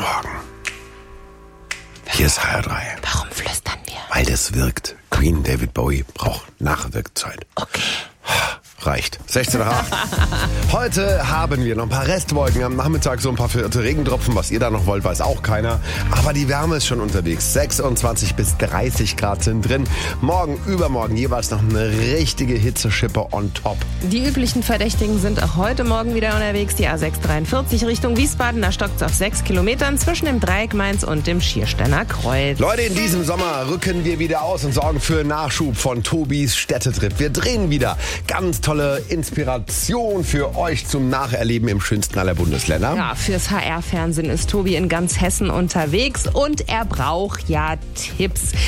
Morgen. Hier ist HR3. Warum flüstern wir? Weil das wirkt. Queen David Bowie braucht Nachwirkzeit. Okay. Reicht. 16:08. Heute haben wir noch ein paar Restwolken. Am Nachmittag so ein paar verirrte Regentropfen. Was ihr da noch wollt, weiß auch keiner. Aber die Wärme ist schon unterwegs. 26 bis 30 Grad sind drin. Morgen, übermorgen jeweils noch eine richtige Hitzeschippe on top. Die üblichen Verdächtigen sind auch heute Morgen wieder unterwegs. Die A643 Richtung Wiesbaden. Da stockt es auf 6 Kilometern zwischen dem Dreieck Mainz und dem Schiersteiner Kreuz. Leute, in diesem Sommer rücken wir wieder aus und sorgen für Nachschub von Tobis Städtetrip. Wir drehen wieder ganz tolle Inspiration für euch zum Nacherleben im schönsten aller Bundesländer. Ja, fürs HR-Fernsehen ist Tobi in ganz Hessen unterwegs und er braucht ja Tipps.